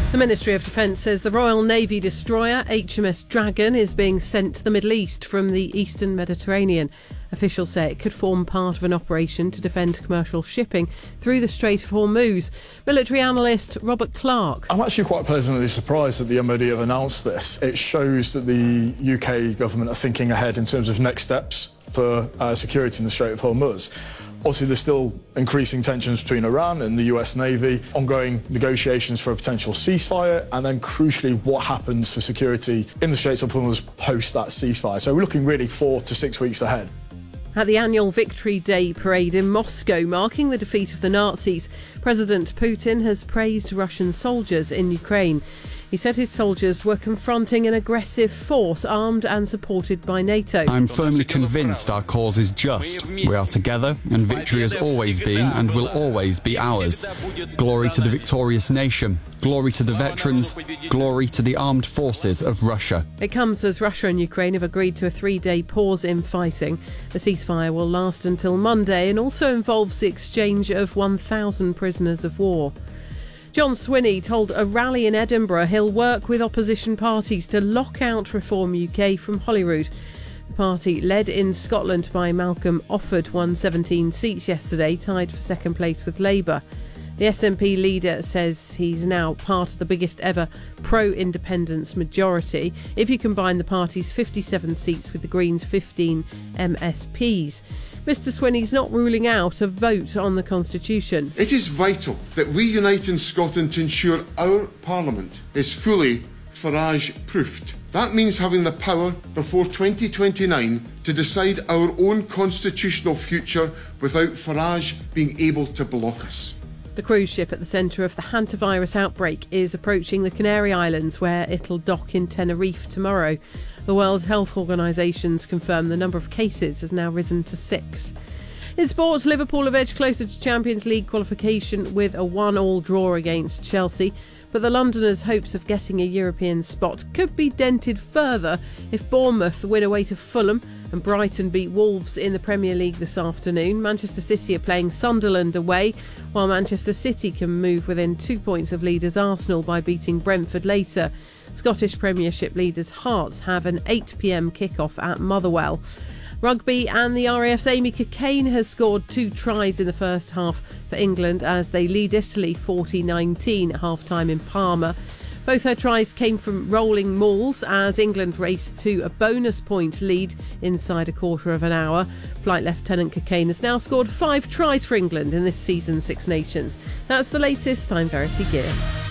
The Ministry of Defence says the Royal Navy destroyer HMS Dragon is being sent to the Middle East from the eastern Mediterranean. Officials say it could form part of an operation to defend commercial shipping through the Strait of Hormuz. Military analyst Robert Clark. I'm actually quite pleasantly surprised that the MOD have announced this. It shows that the UK government are thinking ahead in terms of next steps for security in the Strait of Hormuz. Obviously, there's still increasing tensions between Iran and the US Navy, ongoing negotiations for a potential ceasefire, and then crucially what happens for security in the Straits of Hormuz post that ceasefire. So we're looking really 4 to 6 weeks ahead. At the annual Victory Day parade in Moscow, marking the defeat of the Nazis, President Putin has praised Russian soldiers in Ukraine. He said his soldiers were confronting an aggressive force armed and supported by NATO. I'm firmly convinced our cause is just. We are together, and victory has always been and will always be ours. Glory to the victorious nation. Glory to the veterans. Glory to the armed forces of Russia. It comes as Russia and Ukraine have agreed to a 3-day pause in fighting. The ceasefire will last until Monday and also involves the exchange of 1,000 prisoners of war. John Swinney told a rally in Edinburgh he'll work with opposition parties to lock out Reform UK from Holyrood. The party, led in Scotland by Malcolm Offord, won 17 seats yesterday, tied for second place with Labour. The SNP leader says he's now part of the biggest ever pro-independence majority, if you combine the party's 57 seats with the Greens' 15 MSPs. Mr Swinney's not ruling out a vote on the Constitution. It is vital that we unite in Scotland to ensure our Parliament is fully Farage-proofed. That means having the power before 2029 to decide our own constitutional future without Farage being able to block us. The cruise ship at the centre of the hantavirus outbreak is approaching the Canary Islands, where it'll dock in Tenerife tomorrow. The World Health Organisation's confirmed the number of cases has now risen to 6. In sports, Liverpool have edged closer to Champions League qualification with a 1-1 draw against Chelsea, but the Londoners' hopes of getting a European spot could be dented further if Bournemouth win away to Fulham and Brighton beat Wolves in the Premier League this afternoon. Manchester City are playing Sunderland away, while Manchester City can move within 2 points of leaders Arsenal by beating Brentford later. Scottish Premiership leaders Hearts have an 8 p.m. kick-off at Motherwell. Rugby, and the RAF's Amy Cockayne has scored 2 tries in the first half for England as they lead Italy 40-19 at half-time in Parma. Both her tries came from rolling mauls as England raced to a bonus point lead inside a quarter of an hour. Flight Lieutenant Cockayne has now scored 5 tries for England in this season's Six Nations. That's the latest. I'm Verity Gear.